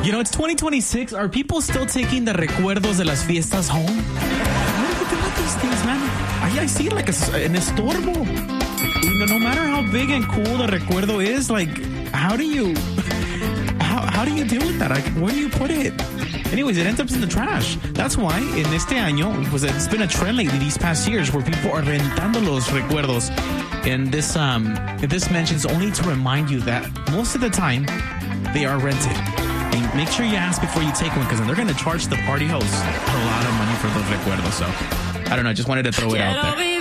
You know, it's 2026. Are people still taking the recuerdos de las fiestas home? What do you do with these things, man? I see it like an estorbo. You know, no matter how big and cool the recuerdo is, like, how do you deal with that? Like, where do you put it? Anyways, it ends up in the trash. That's why en este año, it's been a trend lately these past years where people are rentando los recuerdos. And this mentions only to remind you that most of the time they are rented. And make sure you ask before you take one, because they're going to charge the party host a lot of money for those recuerdos. So, I don't know. I just wanted to throw it out there.